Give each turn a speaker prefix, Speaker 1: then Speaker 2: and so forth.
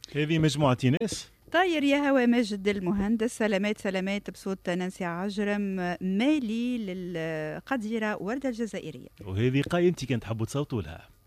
Speaker 1: هذه مجموعة ناس.
Speaker 2: طاير يا هوا ماجد المهندس، سلامات بصوت نانسي عجرم، مالي للقديرة وردة الجزائرية.
Speaker 1: وهذه قايمتي كانت تحبوا تصوتوا لها.